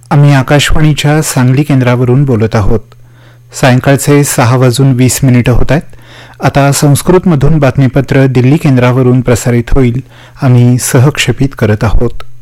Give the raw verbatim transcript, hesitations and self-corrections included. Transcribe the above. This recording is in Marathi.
आम्ही आकाशवाणीच्या सांगली केंद्रावरून बोलत आहोत. सायंकाळचे सहा वाजून वीस मिनिटं होत आहेत. आता संस्कृतमधून बातमीपत्र दिल्ली केंद्रावरून प्रसारित होईल. आम्ही सहक्षेपित करत आहोत.